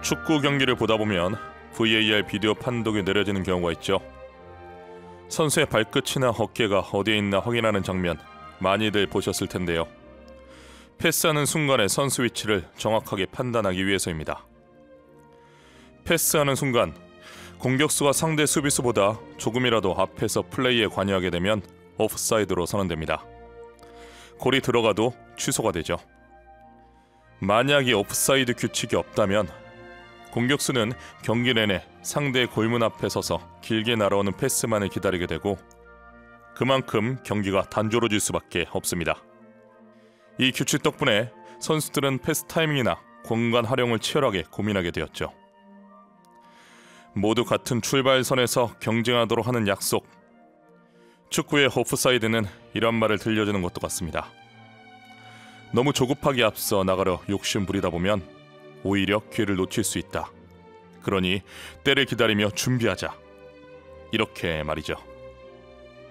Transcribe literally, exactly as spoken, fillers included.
축구 경기를 보다 보면 브이에이알 비디오 판독이 내려지는 경우가 있죠. 선수의 발끝이나 어깨가 어디에 있나 확인하는 장면 많이들 보셨을 텐데요. 패스하는 순간의 선수 위치를 정확하게 판단하기 위해서입니다. 패스하는 순간 공격수가 상대 수비수보다 조금이라도 앞에서 플레이에 관여하게 되면 오프사이드로 선언됩니다. 골이 들어가도 취소가 되죠. 만약 이 오프사이드 규칙이 없다면 공격수는 경기 내내 상대의 골문 앞에 서서 길게 날아오는 패스만을 기다리게 되고 그만큼 경기가 단조로워질 수밖에 없습니다. 이 규칙 덕분에 선수들은 패스 타이밍이나 공간 활용을 치열하게 고민하게 되었죠. 모두 같은 출발선에서 경쟁하도록 하는 약속. 축구의 오프사이드는 이런 말을 들려주는 것도 같습니다. 너무 조급하게 앞서 나가려 욕심 부리다 보면 오히려 기회를 놓칠 수 있다. 그러니 때를 기다리며 준비하자. 이렇게 말이죠.